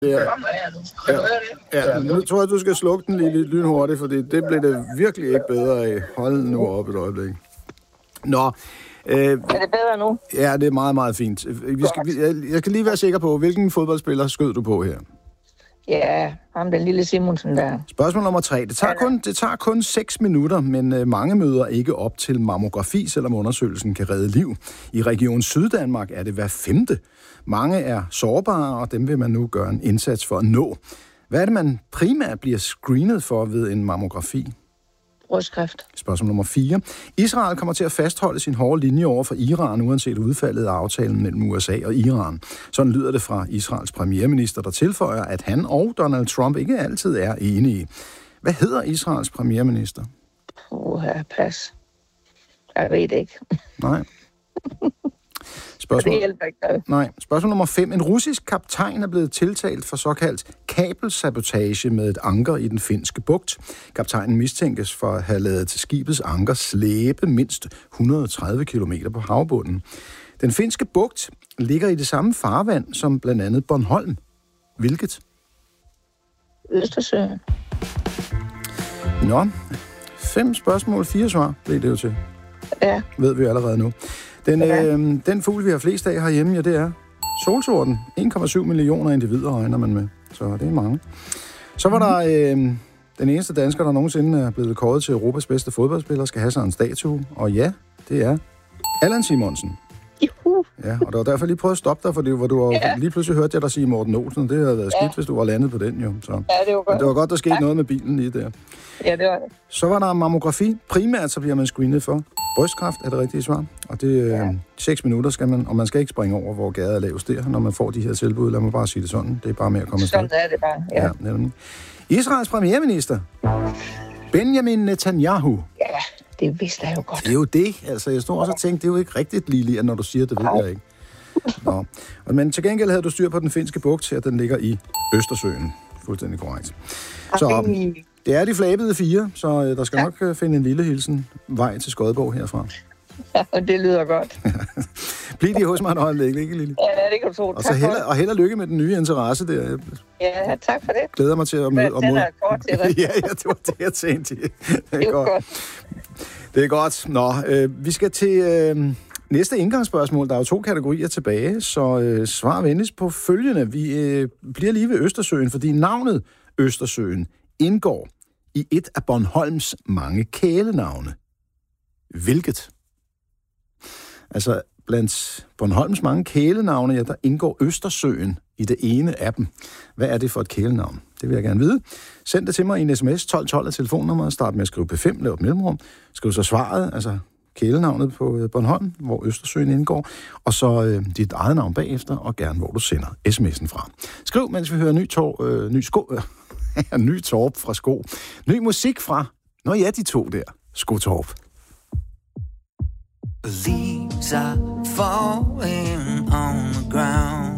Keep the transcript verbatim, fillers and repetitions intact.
Ja, ja, ja, nu tror jeg, du skal slukke den lige lidt lynhurtigt, for det blev det virkelig ikke bedre af. Hold nu op et øjeblik. Nå. Øh, er det bedre nu? Ja, det er meget, meget fint. Vi skal, jeg, jeg skal lige være sikker på, hvilken fodboldspiller skød du på her? Ja, ham den lille Simonsen der. Spørgsmål nummer tre. Det tager kun, det tager kun seks minutter, men øh, mange møder ikke op til mammografi, selvom undersøgelsen kan redde liv. I Region Syddanmark er det hver femte. Mange er sårbare, og dem vil man nu gøre en indsats for at nå. Hvad er det, man primært bliver screenet for ved en mammografi? Brystkræft. Spørgsmål nummer fire. Israel kommer til at fastholde sin hårde linje over for Iran, uanset udfaldet af aftalen mellem U S A og Iran. Sådan lyder det fra Israels premierminister, der tilføjer, at han og Donald Trump ikke altid er enige. Hvad hedder Israels premierminister? Uha, pas. Jeg ved det ikke. Nej. Spørgsmål... Det hjælper ikke noget. Nej. Spørgsmål nummer fem. En russisk kaptajn er blevet tiltalt for såkaldt kabelsabotage med et anker i den finske bugt. Kaptajnen mistænkes for at have ladet til skibets anker slæbe mindst et hundrede og tredive kilometer på havbunden. Den finske bugt ligger i det samme farvand som blandt andet Bornholm. Hvilket? Østersøen. Nå, fem spørgsmål, fire svar blev det jo til. Ja. Ved vi allerede nu. Den, ja. øh, den fugl, vi har flest af herhjemme, ja, det er solsorten. en komma syv millioner individer regner man med, så det er mange. Så var der øh, den eneste dansker, der nogensinde er blevet kåret til Europas bedste fodboldspiller, skal have sig en statue. Og ja, det er Allan Simonsen. Juhu. Ja, og det var derfor, jeg lige prøvede at stoppe dig, for det, hvor du var, ja. lige pludselig hørte jeg dig sige Morten Olsen. Det havde været skidt, ja. hvis du var landet på den jo. Så. Ja, det var godt. Men det var godt, der skete ja. noget med bilen lige der. Ja, det var det. Så var der mammografi. Primært så bliver man screenet for brystkræft, er det rigtige svar. Og det er ja. seks minutter, skal man, og man skal ikke springe over, hvor gaden er lavest der, når man får de her tilbud. Lad mig bare sige det sådan. Det er bare med at komme afsted. Sådan er det bare, ja. ja nemlig. Israels premierminister, Benjamin Netanyahu. Ja, det vidste jeg jo godt. Det er jo det. Altså, jeg stod også og tænkte, det er jo ikke rigtigt lige, når du siger, det ved jeg ikke. Nå. Men til gengæld havde du styr på den finske bugt her, den ligger i Østersøen. Fuldstændig korrekt. Så det er de flabede fire, så der skal ja. nok finde en lille hilsen vej til Skodborg herfra. Ja, og det lyder godt. Bliv lige hos mig et øjeblik, ikke Lille? Ja, det kan du tro. Og så held, og held og lykke med den nye interesse der. Ja, tak for det. Glæder mig til at møde. Det er kort til dig. ja, ja, det var det, jeg tænkte. Det er, det er godt. godt. Det er godt. Nå, øh, vi skal til øh, næste indgangsspørgsmål. Der er jo to kategorier tilbage, så øh, svar venligst på følgende. Vi øh, bliver lige ved Østersøen, fordi navnet Østersøen indgår i et af Bornholms mange kælenavne. Hvilket? Altså, blandt Bornholms mange kælenavne, ja, der indgår Østersøen i det ene af dem. Hvad er det for et kælenavn? Det vil jeg gerne vide. Send det til mig i en sms. tolv tolv er telefonnummeret. Start med at skrive P fem, lav et mellemrum. Skriv så svaret, altså kælenavnet på Bornholm, hvor Østersøen indgår, og så øh, dit eget navn bagefter, og gerne hvor du sender sms'en fra. Skriv, mens vi hører ny, tor, øh, ny, sko, øh, ny Torp fra Sko. Ny musik fra, nå ja, de to der, Skotorp. Leaves are falling on the ground.